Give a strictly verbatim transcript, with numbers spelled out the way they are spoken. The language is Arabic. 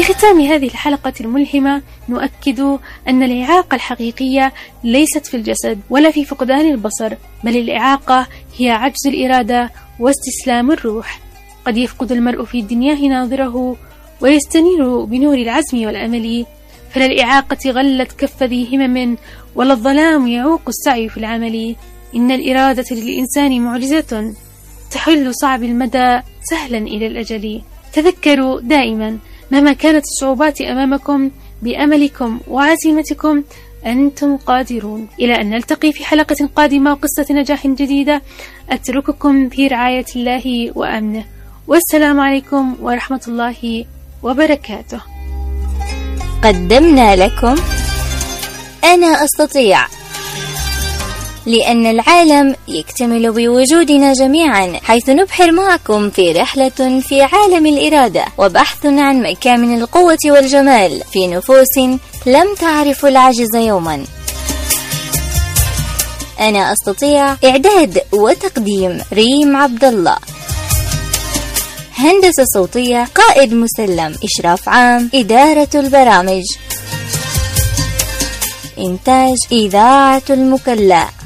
ختام هذه الحلقة الملهمة نؤكد أن الإعاقة الحقيقية ليست في الجسد ولا في فقدان البصر، بل الإعاقة هي عجز الإرادة واستسلام الروح. قد يفقد المرء في دنياه ناظره ويستنير بنور العزم والأمل، فلا الإعاقة غلت كف ذي همم ولا الظلام يعوق السعي في العمل. إن الإرادة للإنسان معجزة تحل صعب المدى سهلا إلى الأجل. تذكروا دائما مهما كانت الصعوبات أمامكم بأملكم وعزيمتكم أنتم قادرون. إلى أن نلتقي في حلقة قادمة وقصة نجاح جديدة، أترككم في رعاية الله وأمنه، والسلام عليكم ورحمة الله وبركاته. قدمنا لكم أنا أستطيع، لأن العالم يكتمل بوجودنا جميعا، حيث نبحر معكم في رحلة في عالم الإرادة وبحث عن مكامن القوة والجمال في نفوس لم تعرف العجز يوما. أنا أستطيع، إعداد وتقديم ريم عبد الله، هندسة صوتية قائد مسلم، إشراف عام إدارة البرامج، إنتاج إذاعة المكلا.